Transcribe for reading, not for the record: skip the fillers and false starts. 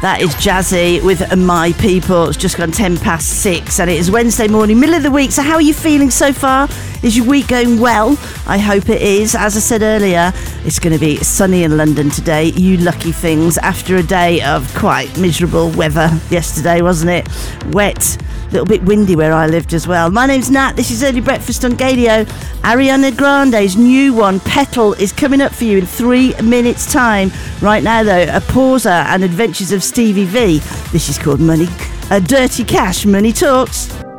That is Jazzy with My People. It's just gone 6:10, and it is Wednesday morning, middle of the week. So how are you feeling so far? Is your week going well? I hope it is. As I said earlier, it's going to be sunny in London today. You lucky things. After a day of quite miserable weather yesterday, wasn't it? Wet. A little bit windy where I lived as well. My name's Nat. This is Early Breakfast on Gadio. Ariana Grande's new one, Petal, is coming up for you in 3 minutes' time. Right now, though, a pauser and adventures of Stevie V. This is called Money. Dirty Cash Money Talks.